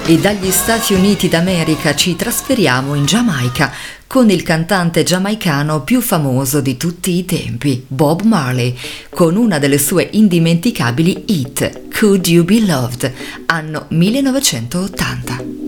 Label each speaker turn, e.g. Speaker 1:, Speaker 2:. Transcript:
Speaker 1: E dagli Stati Uniti d'America ci trasferiamo in Giamaica con il cantante giamaicano più famoso di tutti i tempi, Bob Marley, con una delle sue indimenticabili hit, Could You Be Loved, anno 1980.